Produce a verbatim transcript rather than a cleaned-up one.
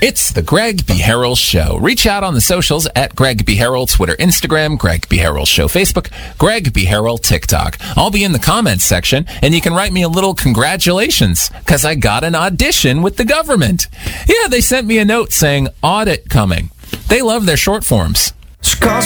It's the Greg B. Harrell Show. Reach out on the socials at Greg B. Harrell, Twitter, Instagram, Greg B. Harrell Show, Facebook, Greg B. Harrell, TikTok. I'll be in the comments section, and you can write me a little congratulations, because I got an audition with the government. Yeah, they sent me a note saying audit coming. They love their short forms.